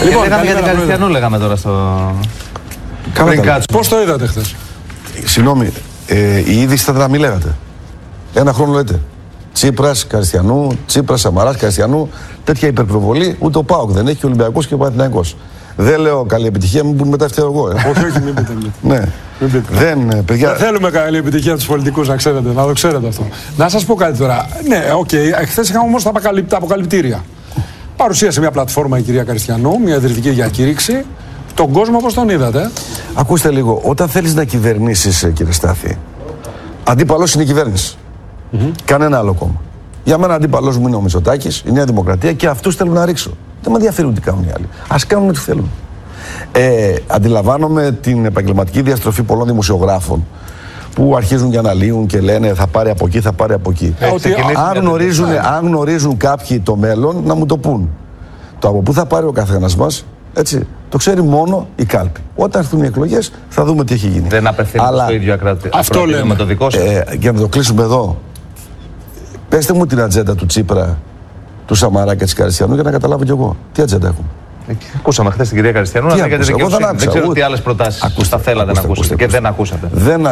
Λέγαμε για την Καριστιανού, λέγαμε τώρα στο. Πώς το είδατε χθες? Συγγνώμη, η είδηση θα να μην λέγατε. Ένα χρόνο λέτε. Τσίπρας, Καριστιανού, Τσίπρας, Σαμαράς, Καριστιανού. Τέτοια υπερπροβολή ούτε ο ΠΑΟΚ δεν έχει, και ο Ολυμπιακός και ο Παναθηναϊκός. Δεν λέω καλή επιτυχία, μην πούν μετά φταίω εγώ. Όχι, μην πείτε. Ναι. Δεν θέλουμε καλή επιτυχία από τους πολιτικούς, να ξέρετε, να το ξέρετε αυτό. Να σας πω κάτι τώρα. Ναι, οκ, χθες είχαμε όμως τα αποκαλυπτήρια. Παρουσίασε μια πλατφόρμα η κυρία Καριστιανού, μια ιδρυτική διακήρυξη. Τον κόσμο πώς τον είδατε? Ακούστε λίγο, όταν θέλεις να κυβερνήσεις, κύριε Στάθη, αντίπαλος είναι η κυβέρνηση. Κανένα άλλο κόμμα. Για μένα αντίπαλος μου είναι ο Μητσοτάκης, η Νέα Δημοκρατία, και αυτούς θέλω να ρίξω. Δεν με ενδιαφέρουν τι κάνουν οι άλλοι. Ας κάνουν ό,τι θέλουν. Αντιλαμβάνομαι την επαγγελματική διαστροφή πολλών δημοσιογράφων που αρχίζουν και αναλύουν και λένε θα πάρει από εκεί, θα πάρει από εκεί. Αν γνωρίζουν κάποιοι το μέλλον, να μου το πούν. Το από πού θα πάρει ο καθένας μας, έτσι, το ξέρει μόνο η κάλπη. Όταν έρθουν οι εκλογές θα δούμε τι έχει γίνει. Δεν απευθύνεται στο ίδιο ακράτη. Αυτό λέμε. Με το δικό σας. Για να το κλείσουμε εδώ, πέστε μου την ατζέντα του Τσίπρα, του Σαμαρά και της Καριστιανού για να καταλάβω κι εγώ. Τι ατζέντα έχουν? Ακούσαμε χθες την κυρία Καριστιανού να λέγεται δικαιοσύνη. Δεν ξέρω τι άλλες προτάσεις θα θέλατε να ακούσετε και δεν ακούσατε.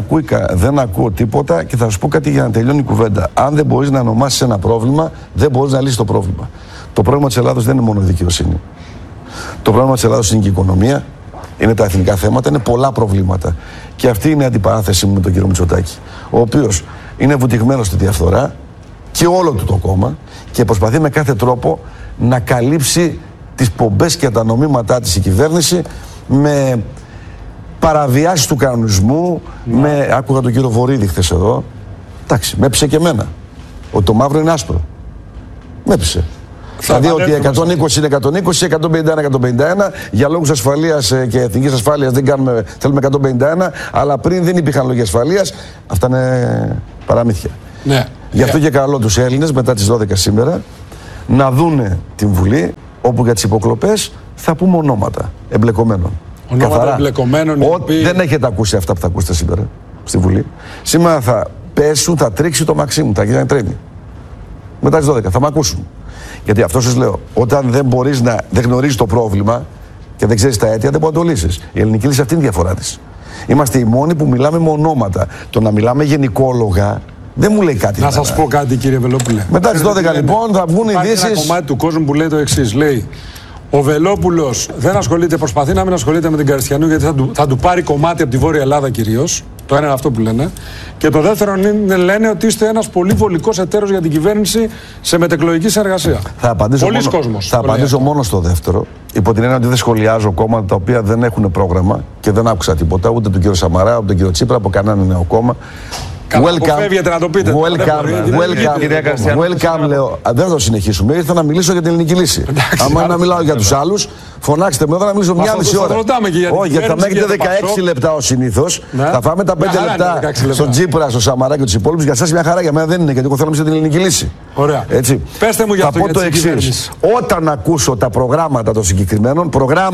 Δεν ακούω τίποτα και θα σας πω κάτι για να τελειώνει η κουβέντα. Αν δεν μπορείς να ονομάσεις ένα πρόβλημα, δεν μπορείς να λύσεις το πρόβλημα. Το πρόβλημα της Ελλάδος δεν είναι μόνο η δικαιοσύνη. Το πρόβλημα της Ελλάδος είναι και η οικονομία, είναι τα εθνικά θέματα, είναι πολλά προβλήματα. Και αυτή είναι η αντιπαράθεση μου με τον κύριο Μητσοτάκη, ο οποίος είναι βουτυγμένος στη διαφθορά και όλο του το κόμμα και προσπαθεί με κάθε τρόπο να καλύψει τις πομπές και τα νομήματά της η κυβέρνηση με παραβιάσεις του κανονισμού, άκουγα τον κύριο Βορίδη χθες εδώ, εντάξει, με έψε και εμένα, ότι το μαύρο είναι άσπρο. Με έψε. Δηλαδή ότι 120 είναι 120, 151 είναι 151, για λόγους ασφαλείας και εθνικής ασφάλειας δεν κάνουμε, θέλουμε 151, αλλά πριν δεν υπήρχαν λόγοι ασφαλείας, αυτά είναι παραμύθια. Ναι. Γι' αυτό και καλό τους Έλληνες μετά τις 12 σήμερα να δούνε την Βουλή, όπου για τις υποκλοπές θα πούμε ονόματα εμπλεκομένων. Ονόματα εμπλεκομένων. Δεν έχετε ακούσει αυτά που θα ακούσετε σήμερα στη Βουλή. Σήμερα θα πέσουν, θα τρίξει το Μαξίμου, θα γίνει τρένη. Μετά τις 12 θα με ακούσουν. Γιατί αυτό σας λέω, όταν δεν γνωρίζεις το πρόβλημα και δεν ξέρεις τα αίτια, δεν μπορεί να το λύσεις. Η ελληνική λύση αυτή είναι η διαφορά της. Είμαστε οι μόνοι που μιλάμε με ονόματα. Το να μιλάμε γενικόλογα δεν μου λέει κάτι. Να σας πω κάτι, κύριε Βελόπουλε. Μετά τις 12 λοιπόν θα βγουν ειδήσεις. Υπάρχει ένα κομμάτι του κόσμου που λέει το εξής. Λέει, ο Βελόπουλος δεν ασχολείται, προσπαθεί να μην ασχολείται με την Καριστιανού γιατί θα του πάρει κομμάτι από τη Βόρεια Ελλάδα κυρίως. Το ένα είναι αυτό που λένε. Και το δεύτερο είναι, λένε ότι είστε ένας πολύ βολικός εταίρος για την κυβέρνηση σε μετεκλογική συνεργασία. Θα απαντήσω μόνο στο δεύτερο. Υπό την έννοια ότι δεν σχολιάζω κόμματα τα οποία δεν έχουν πρόγραμμα και δεν άκουσα τίποτα ούτε τον κύριο Σαμαρά, ούτε τον κύριο Τσίπρα, από κανένα νέο κόμμα. Αποφεύγετε να το πείτε. Welcome, λέω. Δεν θα το συνεχίσουμε. Ήρθα να μιλήσω για την ελληνική λύση. Αν να μιλάω για τους άλλους, φωνάξτε με εδώ να μιλήσω μια μισή ώρα. Όχι, γιατί θα με έχετε 16 λεπτά ως συνήθως. Θα φάμε τα 5 λεπτά στον Τσίπρα, στο Σαμαρά και τους υπόλοιπους. Για εσάς μια χαρά, για μένα δεν είναι, γιατί εγώ θέλω να μιλήσω για την ελληνική λύση. Ωραία. Πέστε μου για αυτό. Θα πω το εξής. Όταν ακούσω τα προγράμματα των συγκεκριμένων,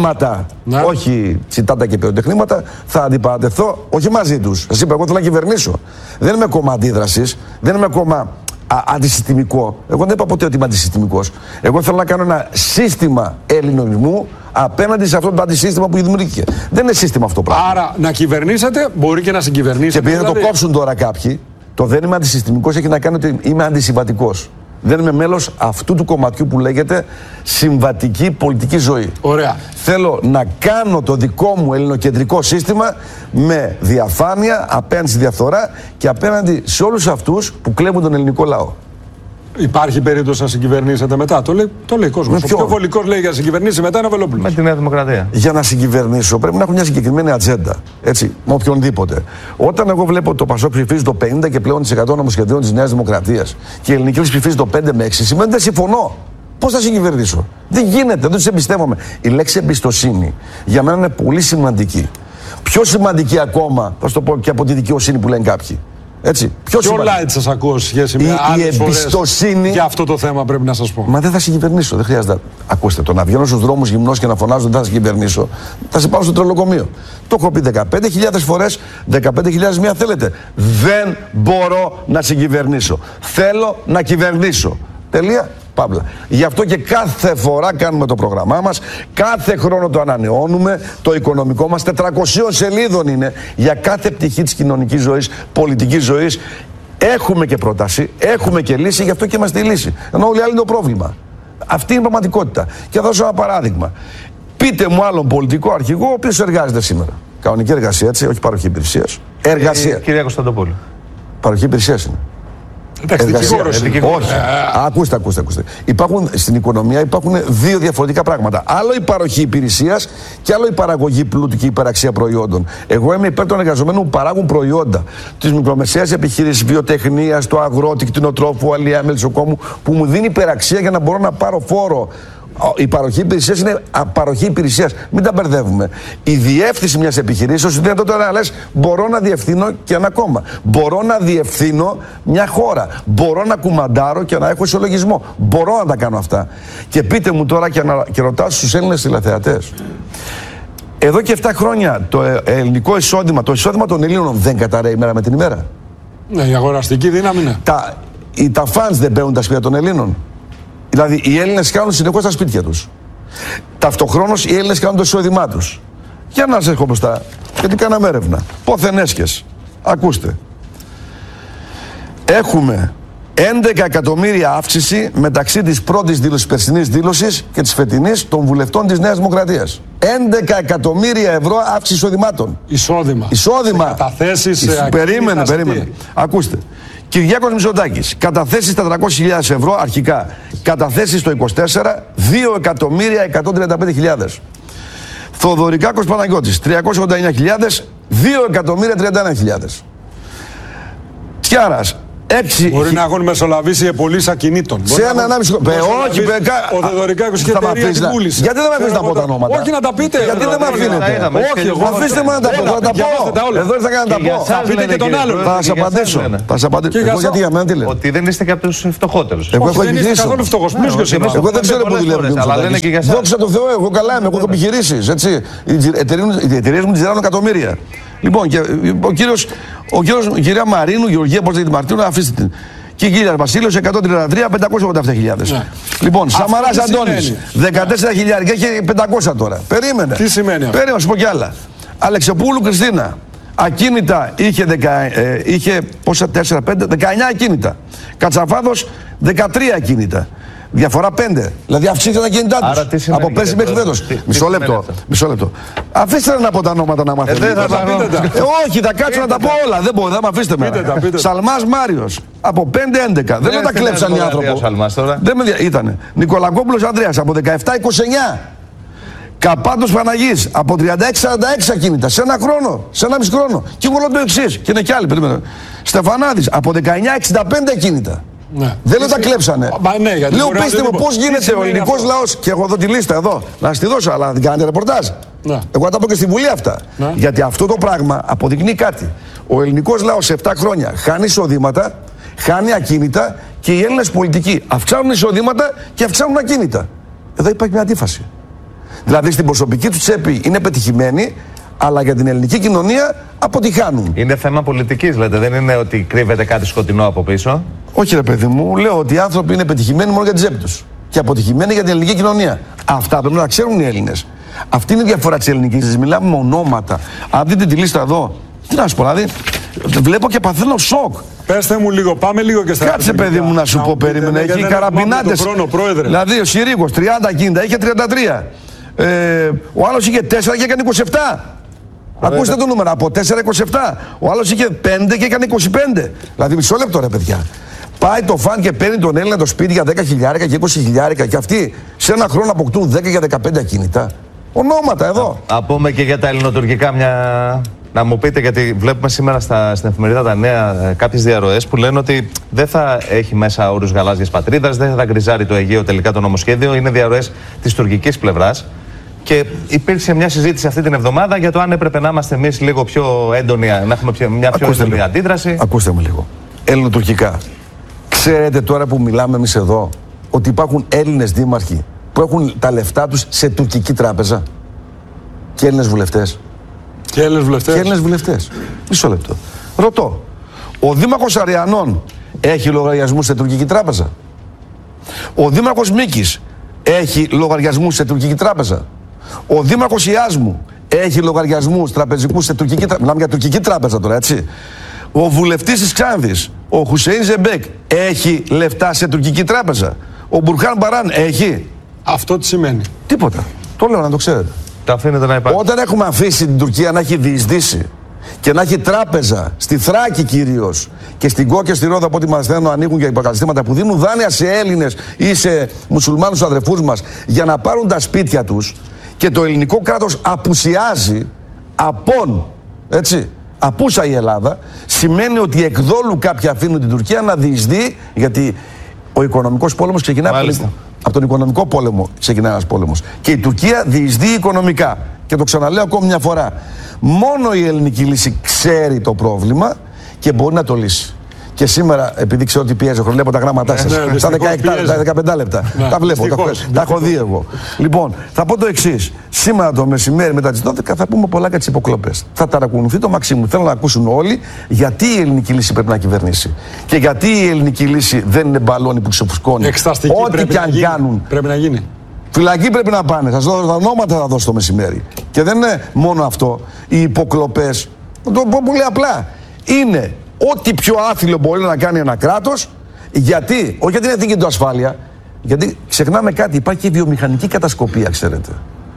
όχι τσιτάτα και πυροτεχνήματα, θα αντιπαρατεθώ όχι μαζί τους. Σας είπα, εγώ θέλω να κυβερνήσω. Δεν είμαι κόμμα αντίδρασης, δεν είμαι κόμμα αντισυστημικό. Εγώ δεν είπα ποτέ ότι είμαι αντισυστημικός. Εγώ θέλω να κάνω ένα σύστημα ελληνισμού απέναντι σε αυτό το αντισύστημα που δημιουργήθηκε. Δεν είναι σύστημα αυτό πράγμα. Άρα να κυβερνήσετε, μπορεί και να συγκυβερνήσετε. Και επειδή θα το κόψουν τώρα κάποιοι, το δεν είμαι αντισυστημικός έχει να κάνει ότι είμαι αντισυμβατικός. Δεν είμαι μέλος αυτού του κομματιού που λέγεται συμβατική πολιτική ζωή. Ωραία. Θέλω να κάνω το δικό μου ελληνοκεντρικό σύστημα με διαφάνεια απέναντι στη διαφθορά και απέναντι σε όλους αυτούς που κλέβουν τον ελληνικό λαό. Υπάρχει περίπτωση να συγκυβερνήσετε μετά? Το λέει ο κόσμος. Ο πιο βολικός λέει για να συγκυβερνήσει μετά είναι ο Βελόπουλος. Με τη Νέα Δημοκρατία. Για να συγκυβερνήσω πρέπει να έχω μια συγκεκριμένη ατζέντα. Έτσι, με οποιονδήποτε. Όταν εγώ βλέπω το Πασόκ ψηφίζει το 50 και πλέον 100 νομοσχεδίων της Νέας Δημοκρατίας και η ελληνική ψηφίζει το 5 με 6, σημαίνει ότι δεν συμφωνώ. Πώς θα συγκυβερνήσω? Δεν γίνεται, δεν τους εμπιστεύομαι. Η λέξη εμπιστοσύνη για μένα είναι πολύ σημαντική. Πιο σημαντική ακόμα, θα σου το πω, και από τη δικαιοσύνη που λένε κάποιοι. Έτσι. Πιο light σας ακούω σχέση με άλλες εμπιστοσύνη. Για αυτό το θέμα πρέπει να σας πω. Μα δεν θα συγκυβερνήσω, δεν χρειάζεται. Ακούστε, το να βγαίνω στους δρόμους γυμνός και να φωνάζω δεν θα συγκυβερνήσω, θα σε πάω στο τρελοκομείο. Το έχω πει 15.000 φορές, 15.000 μία θέλετε. Δεν μπορώ να συγκυβερνήσω. Θέλω να κυβερνήσω. Τελεία. Παύλα. Γι' αυτό και κάθε φορά κάνουμε το πρόγραμμά μας, κάθε χρόνο το ανανεώνουμε, το οικονομικό μας 400 σελίδων είναι για κάθε πτυχή της κοινωνικής ζωής, πολιτικής ζωής. Έχουμε και πρόταση, έχουμε και λύση, γι' αυτό και είμαστε η λύση. Ενώ όλοι οι άλλοι είναι το πρόβλημα. Αυτή είναι η πραγματικότητα. Και θα δώσω ένα παράδειγμα. Πείτε μου άλλον πολιτικό αρχηγό ο οποίος εργάζεται σήμερα. Κανονική εργασία, έτσι, όχι παροχή υπηρεσίας. Εργασία. Κυρία Κωνσταντοπούλου. Παροχή υπηρεσίας είναι. Όχι. Ακούστε. Υπάρχουν, στην οικονομία υπάρχουν δύο διαφορετικά πράγματα. Άλλο η παροχή υπηρεσίας και άλλο η παραγωγή πλούτου και η υπεραξία προϊόντων. Εγώ είμαι υπέρ των εργαζομένων που παράγουν προϊόντα. Της μικρομεσαίας επιχείρησης, βιοτεχνίας, του αγρότη, κτηνοτρόφου, αλλιέα, μελισσοκόμου, που μου δίνει υπεραξία για να μπορώ να πάρω φόρο. Η παροχή υπηρεσίας είναι παροχή υπηρεσίας. Μην τα μπερδεύουμε. Η διεύθυνση μιας επιχειρήσεως είναι δυνατότητα να λες: μπορώ να διευθύνω και ένα κόμμα. Μπορώ να διευθύνω μια χώρα. Μπορώ να κουμαντάρω και να έχω ισολογισμό. Μπορώ να τα κάνω αυτά. Και πείτε μου τώρα και ρωτάω στους Έλληνες τηλεθεατές. Εδώ και 7 χρόνια το ελληνικό εισόδημα, το εισόδημα των Ελλήνων δεν καταραίει μέρα με την ημέρα. Ναι, η αγοραστική δύναμη είναι. Τα φαντς δεν παίρνουν τα σπίτια των Ελλήνων. Δηλαδή, οι Έλληνες κάνουν συνεχώς τα σπίτια τους. Ταυτοχρόνως, οι Έλληνες κάνουν το εισόδημά τους. Για να σας έχω μπροστά, γιατί κάναμε έρευνα. Πόθεν έσχες. Ακούστε. Έχουμε 11 εκατομμύρια αύξηση μεταξύ της πρώτης δήλωσης, περσινής δήλωσης και της φετινής των βουλευτών της Νέας Δημοκρατίας. 11 εκατομμύρια ευρώ αύξηση εισοδημάτων. Εισόδημα. Καταθέσεις. Περίμενε. Ακούστε. Κυριάκος Μητσοτάκης, καταθέσεις 400.000 ευρώ αρχικά. Καταθέσεις το 24, 2.135.000. Θοδωρικάκος Παναγιώτης, 389.000, 2.031.000. Τσιάρας, 6. Μπορεί να έχουν μεσολαβήσει επολύσεις ακινήτων. Σε ένα 1,5 όχι, ο Θοδωρικάκος είχε εταιρεία την πούληση. Γιατί δεν με αφήνεις να πω τα ονόματα? Όχι, να τα πείτε. Γιατί δεν με αφήνετε? Όχι, εγώ αφήστε με να τα πω. Εδώ ήρθα να τα πω. Θα πείτε και τον άλλον. Θα σας απαντήσω. Εγώ γιατί για μένα τι λέω? Ότι δεν είστε και από τους φτωχότερους. Εγώ έχω δεν είστε καθόλου φτωχός. Εγώ δεν ξέρω που δουλεύει. Δόξα τω Θεώ, εγώ καλά είμαι. Εγώ έχω επιχειρήσεις. Οι εταιρείες μου τις ζητάνε εκατομμύρια. Λοιπόν, και η κυρία Μαρίνου, Γεωργία, πώς λέγεται Μαρτίνου, αφήστε την. Και η κυρία Βασίλειος, 133, 587.000. Ναι. Λοιπόν, Σαμαράς Αντώνης, 14.000 και έχει 500 τώρα. Περίμενε. Τι σημαίνει αυτό? Περίμενε, σου πω κι άλλα. Αλεξοπούλου Κριστίνα, ακίνητα είχε πόσα, 4, 5, 19 ακίνητα. Κατσαφάδος, 13 ακίνητα. Διαφορά 5. Δηλαδή αυξήθηκαν τα κινητά τους. Από πέρσι μέχρι φέτος. Μισό λεπτό. Αφήστε να πω τα ονόματα να μάθετε. Όχι, θα κάτσω να τα πω όλα. Δεν μπορώ, θα με αφήσετε με. Σαλμάς Μάριος. Από 5-11. Δεν τα κλέψαν οι άνθρωποι. Ήτανε. Νικολακόπουλος Ανδρέας από 17-29. Καπάτος Παναγής από 36-46 ακίνητα. Σε ένα χρόνο. Σε ένα μισό χρόνο. Και εγώ λέω το εξής. Και είναι κι άλλοι. Στεφανάδης από 19-65 ακίνητα. Ναι. Δεν λέω τα κλέψανε. Ναι, λέω πείστε μου πώς γίνεται ο ελληνικός λαός. Και έχω εδώ τη λίστα εδώ. Να σας τη δώσω, αλλά δεν κάνετε ρεπορτάζ. Ναι. Εγώ θα τα πω και στη Βουλή αυτά. Ναι. Γιατί αυτό το πράγμα αποδεικνύει κάτι. Ο ελληνικός λαός σε 7 χρόνια χάνει εισοδήματα, χάνει ακίνητα και οι Έλληνες πολιτικοί αυξάνουν εισοδήματα και αυξάνουν ακίνητα. Εδώ υπάρχει μια αντίφαση. Δηλαδή στην προσωπική του τσέπη είναι πετυχημένοι, αλλά για την ελληνική κοινωνία αποτυχάνουν. Είναι θέμα πολιτικής, λέτε. Δεν είναι ότι κρύβεται κάτι σκοτεινό από πίσω. Όχι, ρε παιδί μου, λέω ότι οι άνθρωποι είναι πετυχημένοι μόνο για την τσέπη τους. Και αποτυχημένοι για την ελληνική κοινωνία. Αυτά πρέπει να ξέρουν οι Έλληνες. Αυτή είναι η διαφορά της ελληνικής. Μιλάμε με ονόματα. Αν δείτε τη λίστα εδώ, τι να σου πω, δηλαδή, βλέπω και παθαίνω σοκ. Πέστε μου λίγο, πάμε λίγο και στα. Κάτσε, παιδί μου, να σου πω, περίμενε. Έχει καραμπινάτες. Δηλαδή, ο Συρίγος 30 ακίνητα, είχε 33. Ο άλλος είχε 4 και έκανε 27. Ακούστε το νούμερο, από 4-27. Ο άλλος είχε 5 και έκανε 25. Δηλαδή μισό λεπτό ρε παιδιά. Πάει το φαν και παίρνει τον Έλληνα το σπίτι για 10.000 και 20.000 και αυτοί σε ένα χρόνο αποκτούν 10 και 15 ακίνητα. Ονόματα εδώ. Να πούμε και για τα ελληνοτουρκικά να μου πείτε, γιατί βλέπουμε σήμερα στην εφημερίδα Τα Νέα κάποιες διαρροές που λένε ότι δεν θα έχει μέσα όρους γαλάζιας πατρίδας, δεν θα γκριζάρει το Αιγαίο τελικά το νομοσχέδιο. Είναι διαρροές της τουρκικής πλευράς. Και υπήρξε μια συζήτηση αυτή την εβδομάδα για το αν έπρεπε να είμαστε εμείς λίγο πιο έντονοι, να έχουμε μια πιο έντονη αντίδραση. Ακούστε με λίγο. Ελληνοτουρκικά. Ξέρετε τώρα που μιλάμε εμείς εδώ ότι υπάρχουν Έλληνες δήμαρχοι που έχουν τα λεφτά τους σε τουρκική τράπεζα. Και Έλληνες βουλευτές. Και Έλληνες βουλευτές. Μισό λεπτό. Ρωτώ. Ο Δήμαρχος Αριανών έχει λογαριασμού σε τουρκική τράπεζα. Ο δήμαρχος Μίκης έχει λογαριασμούς σε τουρκική τράπεζα. Ο δήμαρχος Ιάσμου έχει λογαριασμούς τραπεζικούς σε τουρκική τράπεζα. Μιλάμε για τουρκική τράπεζα τώρα, έτσι. Ο βουλευτής της Ξάνθης, ο Χουσέιν Ζεμπέκ, έχει λεφτά σε τουρκική τράπεζα. Ο Μπουρχάν Μπαράν έχει. Αυτό τι σημαίνει? Τίποτα. Το λέω να το ξέρετε. Τα αφήνετε να υπάρχει. Όταν έχουμε αφήσει την Τουρκία να έχει διεισδύσει και να έχει τράπεζα στη Θράκη κυρίως και στην Κό και στη Ρόδο, από ό,τι μαθαίνω, ανοίγουν για υποκαταστήματα που δίνουν δάνεια σε Έλληνες ή σε μουσουλμάνους αδερφούς μας για να πάρουν τα σπίτια τους, και το ελληνικό κράτος απουσιάζει απόν, έτσι, απούσα η Ελλάδα, σημαίνει ότι εκδόλου κάποιοι αφήνουν την Τουρκία να διεισδύει, γιατί ο οικονομικός πόλεμος ξεκινάει από τον οικονομικό πόλεμο, ξεκινάει ένας πόλεμος. Και η Τουρκία διεισδύει οικονομικά. Και το ξαναλέω ακόμη μια φορά. Μόνο η ελληνική λύση ξέρει το πρόβλημα και μπορεί να το λύσει. Και σήμερα, επειδή ξέρω ότι πιέζει, βλέπω τα γράμματά σας. Στα 15 λεπτά. Τα βλέπω, τα έχω δει εγώ. Λοιπόν, θα πω το εξής. Σήμερα το μεσημέρι μετά τις 12 θα πούμε πολλά για τις υποκλοπές. Θα ταρακουνηθεί το Μαξίμου. Θέλω να ακούσουν όλοι γιατί η ελληνική λύση πρέπει να κυβερνήσει. Και γιατί η ελληνική λύση δεν είναι μπαλόνι που ξεφουσκώνει. Ό,τι και αν κάνουν. Πρέπει να γίνει. Φυλακή πρέπει να πάνε. Θα σας δώσω τα ονόματα, θα δώσω το μεσημέρι. Και δεν είναι μόνο αυτό. Οι υποκλοπές, το πω πολύ απλά, είναι ό,τι πιο άθλιο μπορεί να κάνει ένα κράτος. Γιατί, όχι γιατί είναι δική του ασφάλεια, γιατί ξεχνάμε κάτι, υπάρχει και βιομηχανική κατασκοπία, ξέρετε.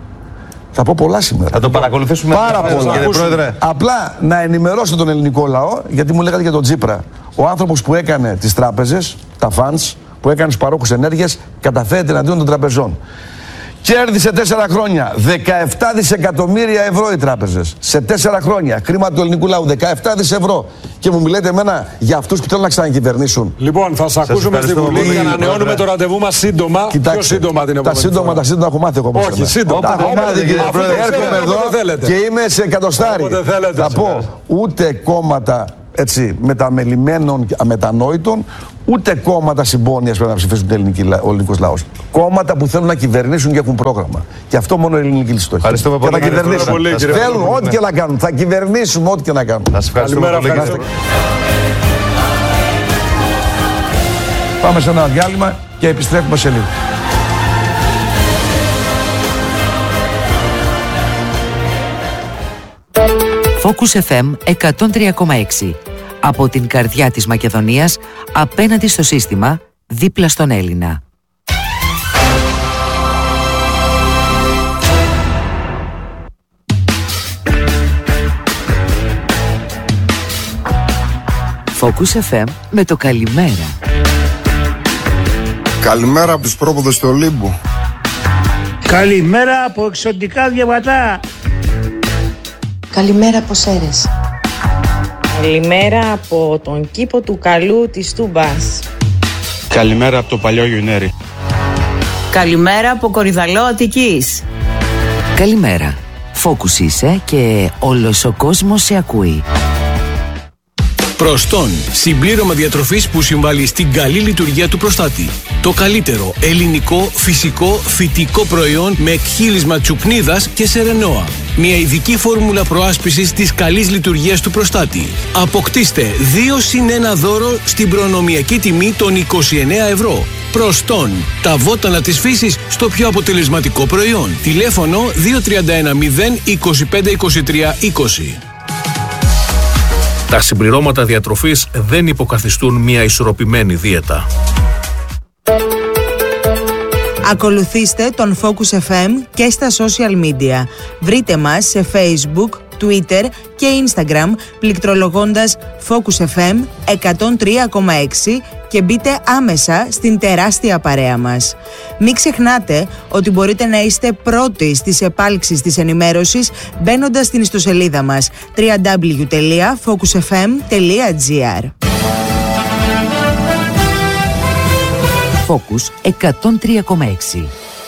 Θα πω πολλά σήμερα. Θα το παρακολουθήσουμε πάρα πολλά. Κύριε Πρόεδρε. Απλά να ενημερώσω τον ελληνικό λαό, γιατί μου λέγατε για τον Τσίπρα. Ο άνθρωπος που έκανε τις τράπεζες, τα funds, που έκανε τους παρόχους ενέργειας, καταφέρεται εναντίον των τραπεζών. Κέρδισε 4 χρόνια 17 δισεκατομμύρια ευρώ οι τράπεζες. Σε 4 χρόνια. Χρήμα του ελληνικού λαού 17 δις ευρώ. Και μου μιλάτε εμένα για αυτούς που θέλουν να ξανακυβερνήσουν. Λοιπόν, θα σας ακούσουμε στη Βουλή και ανανεώνουμε το ραντεβού μας σύντομα. Κοιτάξτε, πιο σύντομα την επόμενη φορά. Τα σύντομα έχω μάθει εγώ. Όχι, σύντομα. Τα έχω μάθει, κύριε Πρόεδρε. Έρχομαι εδώ και είμαι σε εκατοστάρι. Θα πω, ούτε κόμματα έτσι μεταμελημένων, αμετανόητων, ούτε κόμματα συμπόνιας πρέπει να ψηφίσουν ο ελληνικός λαός. Κόμματα που θέλουν να κυβερνήσουν και έχουν πρόγραμμα. Και αυτό μόνο η ελληνική λύση το έχει. Ευχαριστούμε πολύ. Και να κυβερνήσουν. Θέλουν ό,τι και να κάνουν. Θα κυβερνήσουμε ό,τι και να κάνουν. Σας ευχαριστούμε πολύ. Πάμε σε ένα διάλειμμα και επιστρέφουμε σε λίγο. Focus FM 103,6. Από την καρδιά της Μακεδονίας, απέναντι στο σύστημα, δίπλα στον Έλληνα. Focus FM με το καλημέρα. Καλημέρα από τους πρόποδες του Ολύμπου. Καλημέρα από εξωτικά διαβατά. Καλημέρα από Σέρες. Καλημέρα από τον κήπο του Καλού της Τούμπας. Καλημέρα από το παλιό Γιουνέρι. Καλημέρα από Κορυδαλό Αττικής. Καλημέρα. Focus είσαι και όλος ο κόσμος σε ακούει. Προστών, συμπλήρωμα διατροφής που συμβάλλει στην καλή λειτουργία του προστάτη. Το καλύτερο ελληνικό, φυσικό, φυτικό προϊόν με εκχύλισμα τσουπνίδας και σερενόα. Μια ειδική φόρμουλα προάσπισης της καλής λειτουργίας του προστάτη. Αποκτήστε 2+1 δώρο στην προνομιακή τιμή των 29 ευρώ. Προστών, τα βότανα της φύσης στο πιο αποτελεσματικό προϊόν. Τηλέφωνο 231 0 25 23 20. Τα συμπληρώματα διατροφής δεν υποκαθιστούν μια ισορροπημένη δίαιτα. Ακολουθήστε τον Focus FM και στα social media. Βρείτε μας σε Facebook, Twitter και Instagram πληκτρολογώντας Focus FM 103,6 και μπείτε άμεσα στην τεράστια παρέα μας. Μην ξεχνάτε ότι μπορείτε να είστε πρώτοι στις επάλξεις της ενημέρωσης μπαίνοντας στην ιστοσελίδα μας www.focusfm.gr. Focus 103,6.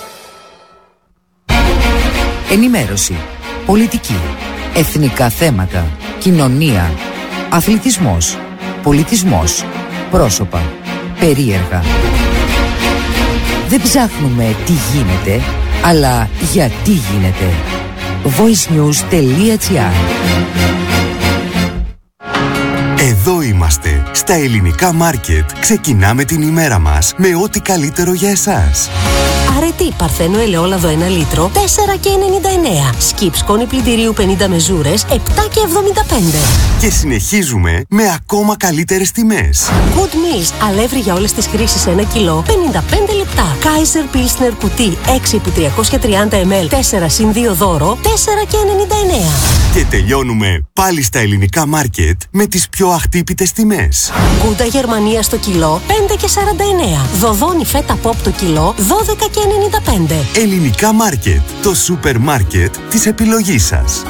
Ενημέρωση, πολιτική, εθνικά θέματα, κοινωνία, αθλητισμός, πολιτισμός, πρόσωπα, περίεργα. Δεν ψάχνουμε τι γίνεται, αλλά γιατί γίνεται. voicenews.gr. Εδώ είμαστε, στα ελληνικά μάρκετ. Ξεκινάμε την ημέρα μας με ό,τι καλύτερο για εσάς. Αρετή Παρθένο ελαιόλαδο 1 λίτρο, 4,99. Σκιπ σκόνη πλυντηρίου 50 μεζούρες, 7,75. Και συνεχίζουμε με ακόμα καλύτερες τιμές. Good Meals, αλεύρι για όλες τις χρήσεις 1 κιλό, 55 λεπτά. Kaiser Pilsner κουτί 6 που 330 ml, 4 συν 2 δώρο, 4,99. Και τελειώνουμε πάλι στα ελληνικά μάρκετ με τις πιο αχτύπητες τιμές. Γκούντα Γερμανία στο κιλό, 5,49. Δοδόνι φέτα pop το κιλό, 12,95. Ελληνικά μάρκετ, το σούπερ μάρκετ της επιλογής σας.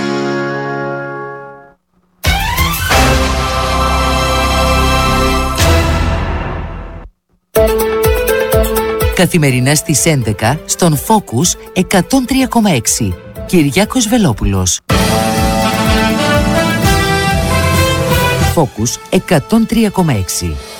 Καθημερινά στις 11 στον Focus 103,6. Κυριάκος Βελόπουλος. Focus 103,6.